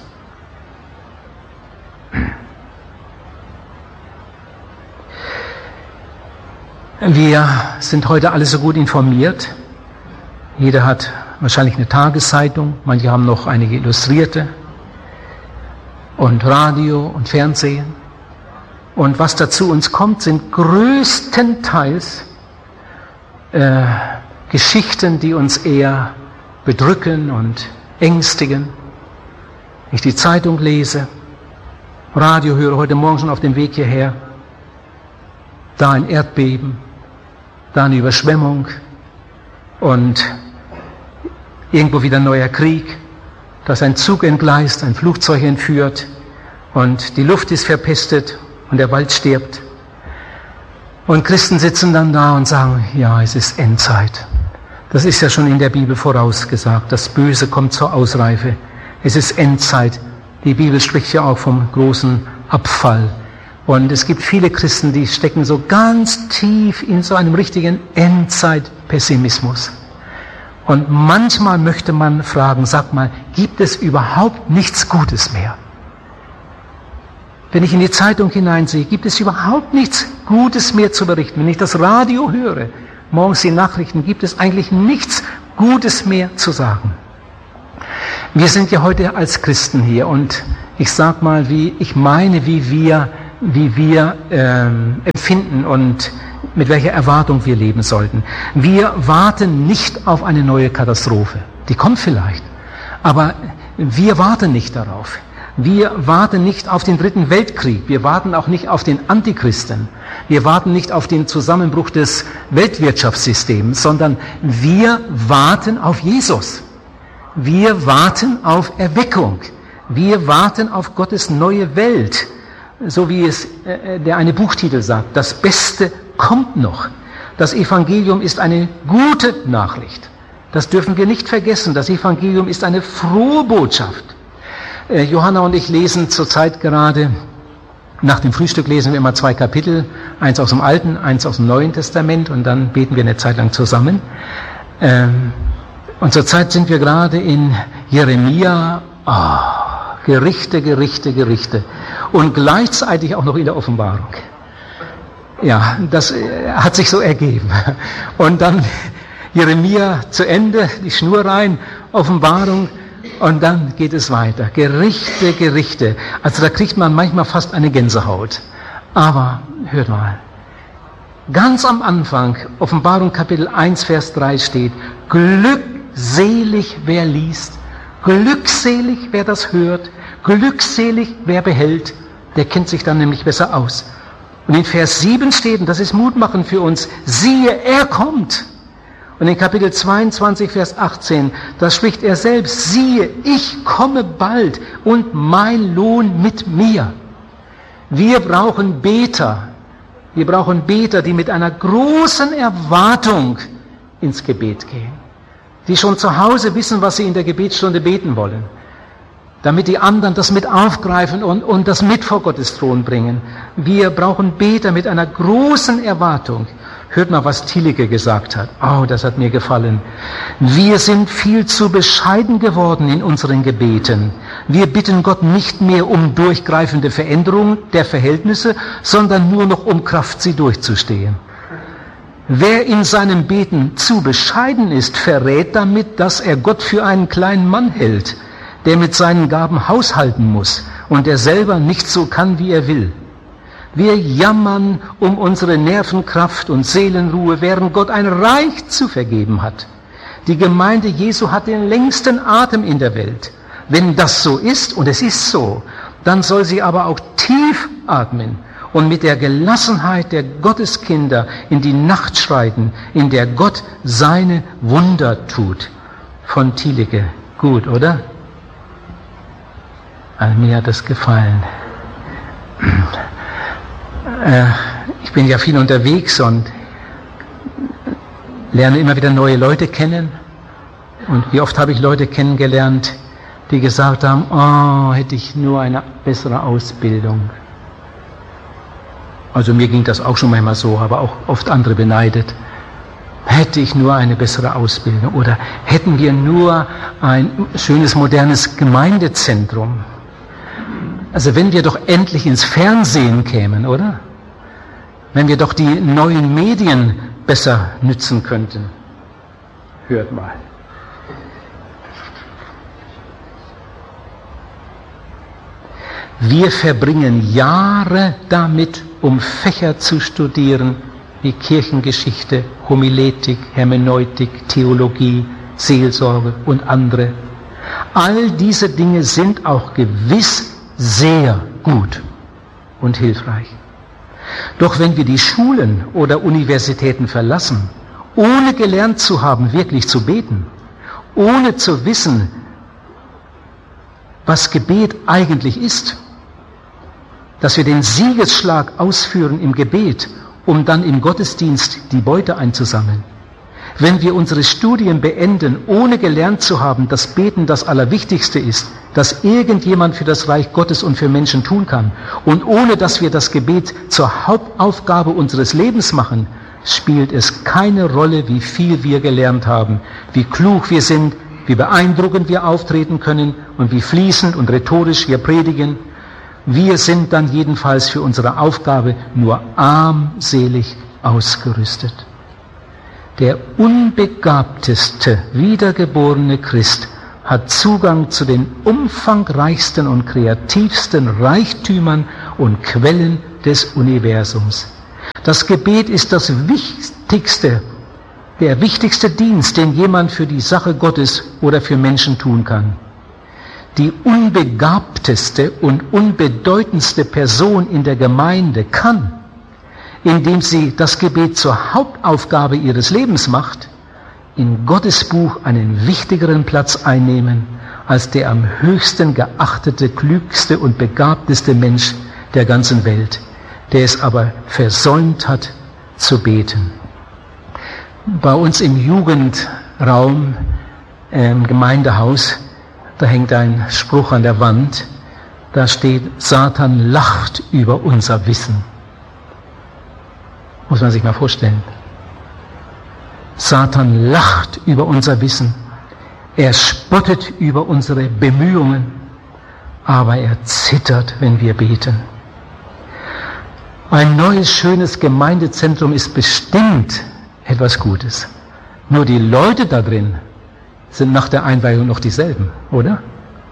Wir sind heute alle so gut informiert. Jeder hat wahrscheinlich eine Tageszeitung, manche haben noch einige Illustrierte und Radio und Fernsehen. Und was dazu uns kommt, sind größtenteils äh, Geschichten, die uns eher bedrücken und ängstigen. Wenn ich die Zeitung lese, Radio höre, heute Morgen schon auf dem Weg hierher, da ein Erdbeben, da eine Überschwemmung und irgendwo wieder ein neuer Krieg, dass ein Zug entgleist, ein Flugzeug entführt und die Luft ist verpestet und der Wald stirbt. Und Christen sitzen dann da und sagen, ja, es ist Endzeit. Das ist ja schon in der Bibel vorausgesagt. Das Böse kommt zur Ausreife. Es ist Endzeit. Die Bibel spricht ja auch vom großen Abfall. Und es gibt viele Christen, die stecken so ganz tief in so einem richtigen Endzeit-Pessimismus. Und manchmal möchte man fragen, sag mal, gibt es überhaupt nichts Gutes mehr? Wenn ich in die Zeitung hineinsehe, gibt es überhaupt nichts Gutes mehr zu berichten. Wenn ich das Radio höre, morgens die Nachrichten, gibt es eigentlich nichts Gutes mehr zu sagen. Wir sind ja heute als Christen hier und ich sag mal, wie ich meine, wie wir, wie wir ähm, empfinden und mit welcher Erwartung wir leben sollten. Wir warten nicht auf eine neue Katastrophe. Die kommt vielleicht, aber wir warten nicht darauf. Wir warten nicht auf den dritten Weltkrieg. Wir warten auch nicht auf den Antichristen. Wir warten nicht auf den Zusammenbruch des Weltwirtschaftssystems, sondern wir warten auf Jesus. Wir warten auf Erweckung. Wir warten auf Gottes neue Welt. So wie es äh, der eine Buchtitel sagt, das Beste kommt noch. Das Evangelium ist eine gute Nachricht. Das dürfen wir nicht vergessen. Das Evangelium ist eine frohe Botschaft. Äh, Johanna und ich lesen zurzeit gerade, nach dem Frühstück lesen wir immer zwei Kapitel, eins aus dem Alten, eins aus dem Neuen Testament und dann beten wir eine Zeit lang zusammen. Ähm, und zurzeit sind wir gerade in Jeremia, oh, Gerichte, Gerichte, Gerichte und gleichzeitig auch noch in der Offenbarung. Ja, das äh, hat sich so ergeben. Und dann Jeremia zu Ende, die Schnur rein, Offenbarung und dann geht es weiter. Gerichte, Gerichte. Also da kriegt man manchmal fast eine Gänsehaut. Aber hört mal, ganz am Anfang, Offenbarung Kapitel eins, Vers drei steht, glückselig wer liest, glückselig wer das hört, glückselig wer behält, der kennt sich dann nämlich besser aus. Und in Vers sieben steht, und das ist mutmachend für uns, siehe, er kommt. Und in Kapitel zweiundzwanzig, Vers achtzehn, da spricht er selbst, siehe, ich komme bald und mein Lohn mit mir. Wir brauchen Beter. Wir brauchen Beter, die mit einer großen Erwartung ins Gebet gehen. Die schon zu Hause wissen, was sie in der Gebetsstunde beten wollen. Damit die anderen das mit aufgreifen und, und das mit vor Gottes Thron bringen. Wir brauchen Beter mit einer großen Erwartung. Hört mal, was Thielicke gesagt hat. Oh, das hat mir gefallen. Wir sind viel zu bescheiden geworden in unseren Gebeten. Wir bitten Gott nicht mehr um durchgreifende Veränderungen der Verhältnisse, sondern nur noch um Kraft, sie durchzustehen. Wer in seinem Beten zu bescheiden ist, verrät damit, dass er Gott für einen kleinen Mann hält, der mit seinen Gaben haushalten muss und der selber nicht so kann, wie er will. Wir jammern um unsere Nervenkraft und Seelenruhe, während Gott ein Reich zu vergeben hat. Die Gemeinde Jesu hat den längsten Atem in der Welt. Wenn das so ist, und es ist so, dann soll sie aber auch tief atmen und mit der Gelassenheit der Gotteskinder in die Nacht schreiten, in der Gott seine Wunder tut. Von Thielicke. Gut, oder? Also mir hat das gefallen. Ich bin ja viel unterwegs und lerne immer wieder neue Leute kennen. Und wie oft habe ich Leute kennengelernt, die gesagt haben, oh, hätte ich nur eine bessere Ausbildung. Also mir ging das auch schon manchmal so, aber auch oft andere beneidet. Hätte ich nur eine bessere Ausbildung oder hätten wir nur ein schönes, modernes Gemeindezentrum. Also wenn wir doch endlich ins Fernsehen kämen, oder? Wenn wir doch die neuen Medien besser nützen könnten. Hört mal. Wir verbringen Jahre damit, um Fächer zu studieren, wie Kirchengeschichte, Homiletik, Hermeneutik, Theologie, Seelsorge und andere. All diese Dinge sind auch gewiss sehr gut und hilfreich. Doch wenn wir die Schulen oder Universitäten verlassen, ohne gelernt zu haben, wirklich zu beten, ohne zu wissen, was Gebet eigentlich ist, dass wir den Siegesschlag ausführen im Gebet, um dann im Gottesdienst die Beute einzusammeln. Wenn wir unsere Studien beenden, ohne gelernt zu haben, dass Beten das Allerwichtigste ist, das irgendjemand für das Reich Gottes und für Menschen tun kann, und ohne dass wir das Gebet zur Hauptaufgabe unseres Lebens machen, spielt es keine Rolle, wie viel wir gelernt haben, wie klug wir sind, wie beeindruckend wir auftreten können und wie fließend und rhetorisch wir predigen. Wir sind dann jedenfalls für unsere Aufgabe nur armselig ausgerüstet. Der unbegabteste, wiedergeborene Christ hat Zugang zu den umfangreichsten und kreativsten Reichtümern und Quellen des Universums. Das Gebet ist das wichtigste, der wichtigste Dienst, den jemand für die Sache Gottes oder für Menschen tun kann. die unbegabteste und unbedeutendste Person in der Gemeinde kann, indem sie das Gebet zur Hauptaufgabe ihres Lebens macht, in Gottes Buch einen wichtigeren Platz einnehmen als der am höchsten geachtete, klügste und begabteste Mensch der ganzen Welt, der es aber versäumt hat zu beten. Bei uns im Jugendraum, im Gemeindehaus, da hängt ein Spruch an der Wand, da steht: Satan lacht über unser Wissen. Muss man sich mal vorstellen. Satan lacht über unser Wissen. Er spottet über unsere Bemühungen, aber er zittert, wenn wir beten. Ein neues, schönes Gemeindezentrum ist bestimmt etwas Gutes. Nur die Leute da drin sind nach der Einweihung noch dieselben, oder?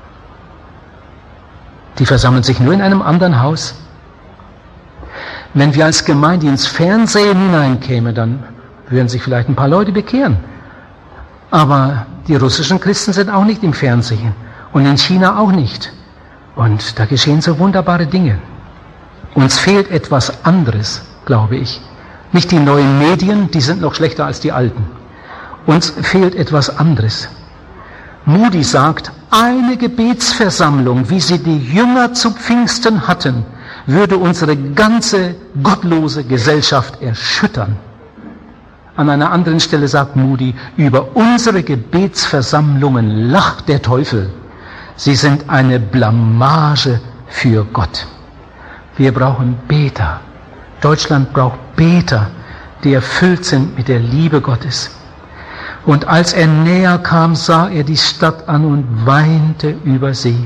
Die versammeln sich nur in einem anderen Haus. Wenn wir als Gemeinde ins Fernsehen hineinkämen, dann würden sich vielleicht ein paar Leute bekehren. Aber die russischen Christen sind auch nicht im Fernsehen und in China auch nicht. Und da geschehen so wunderbare Dinge. Uns fehlt etwas anderes, glaube ich. Nicht die neuen Medien, die sind noch schlechter als die alten. Uns fehlt etwas anderes. Moody sagt, eine Gebetsversammlung, wie sie die Jünger zu Pfingsten hatten, würde unsere ganze gottlose Gesellschaft erschüttern. An einer anderen Stelle sagt Moody, über unsere Gebetsversammlungen lacht der Teufel. Sie sind eine Blamage für Gott. Wir brauchen Beter. Deutschland braucht Beter, die erfüllt sind mit der Liebe Gottes. Und als er näher kam, sah er die Stadt an und weinte über sie.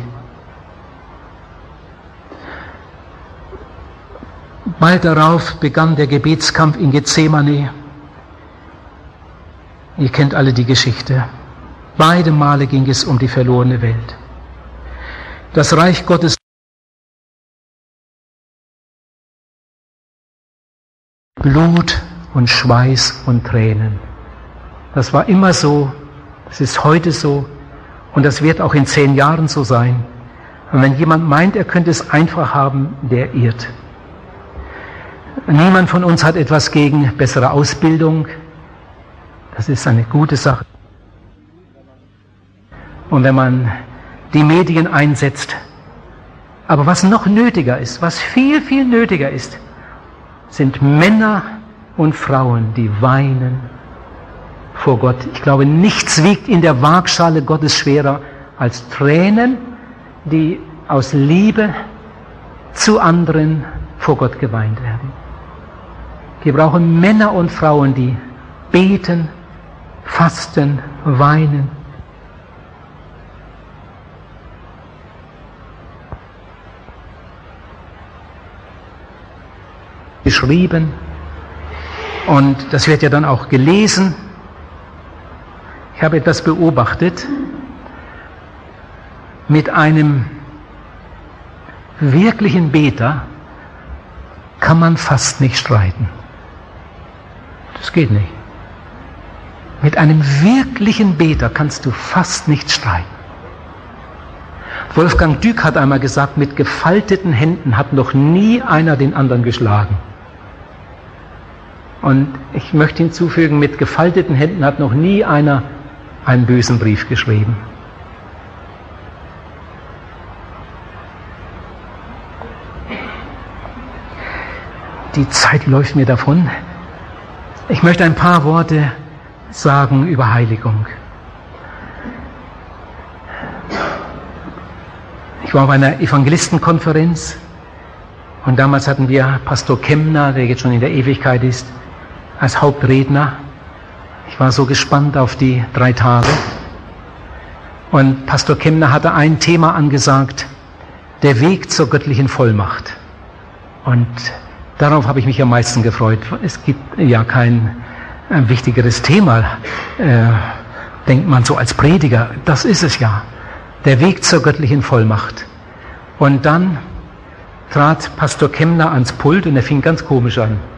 Bald darauf begann der Gebetskampf in Gethsemane. Ihr kennt alle die Geschichte. Beide Male ging es um die verlorene Welt. Das Reich Gottes Blut und Schweiß und Tränen. Das war immer so, das ist heute so und das wird auch in zehn Jahren so sein. Und wenn jemand meint, er könnte es einfach haben, der irrt. Niemand von uns hat etwas gegen bessere Ausbildung. Das ist eine gute Sache. Und wenn man die Medien einsetzt, aber was noch nötiger ist, was viel, viel nötiger ist, sind Männer und Frauen, die weinen vor Gott. Ich glaube, nichts wiegt in der Waagschale Gottes schwerer als Tränen, die aus Liebe zu anderen vor Gott geweint werden. Wir brauchen Männer und Frauen, die beten, fasten, weinen. Geschrieben und das wird ja dann auch gelesen. Ich habe etwas beobachtet. Mit einem wirklichen Beter kann man fast nicht streiten. Das geht nicht. Mit einem wirklichen Beter kannst du fast nicht streiten. Wolfgang Dück hat einmal gesagt, mit gefalteten Händen hat noch nie einer den anderen geschlagen. Und ich möchte hinzufügen, mit gefalteten Händen hat noch nie einer einen bösen Brief geschrieben. Die Zeit läuft mir davon. Ich möchte ein paar Worte sagen über Heiligung. Ich war auf einer Evangelistenkonferenz und damals hatten wir Pastor Kemner, der jetzt schon in der Ewigkeit ist, als Hauptredner. Ich war so gespannt auf die drei Tage. Und Pastor Kemner hatte ein Thema angesagt, der Weg zur göttlichen Vollmacht. Und darauf habe ich mich am meisten gefreut. Es gibt ja kein ein wichtigeres Thema, äh, denkt man so als Prediger. Das ist es ja. Der Weg zur göttlichen Vollmacht. Und dann trat Pastor Kemner ans Pult und er fing ganz komisch an.